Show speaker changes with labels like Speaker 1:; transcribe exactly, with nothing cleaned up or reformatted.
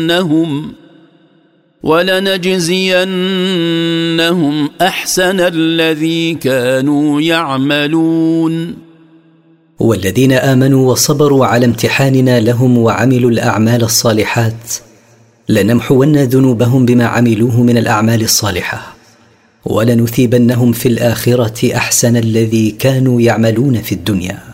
Speaker 1: ولنجزينهم ولنجزينهم أحسن الذي كانوا يعملون.
Speaker 2: والذين آمنوا وصبروا على امتحاننا لهم وعملوا الأعمال الصالحات لنمحون ذنوبهم بما عملوه من الأعمال الصالحة، ولنثيبنهم في الآخرة أحسن الذي كانوا يعملون في الدنيا.